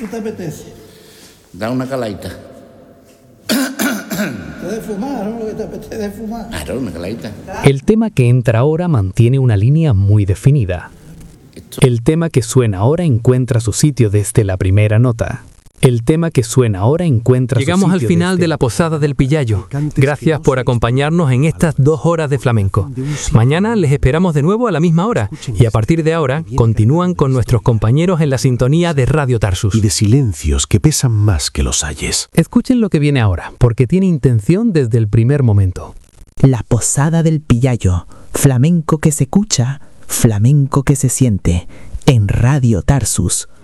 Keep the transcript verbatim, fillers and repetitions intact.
¿Qué te apetece? Da una calaita. Te de fumar, ¿no? Lo que te apetece de fumar. Claro, una calaita. El tema que entra ahora mantiene una línea muy definida. El tema que suena ahora encuentra su sitio desde la primera nota. El tema que suena ahora encuentra Llegamos su al sitio final desde... de la Posada del Pillayo. Gracias por acompañarnos en estas dos horas de flamenco. Mañana les esperamos de nuevo a la misma hora y a partir de ahora continúan con nuestros compañeros en la sintonía de Radio Tarsus. Y de silencios que pesan más que los ayes. Escuchen lo que viene ahora, porque tiene intención desde el primer momento. La Posada del Pillayo, flamenco que se escucha, flamenco que se siente, en Radio Tarsus.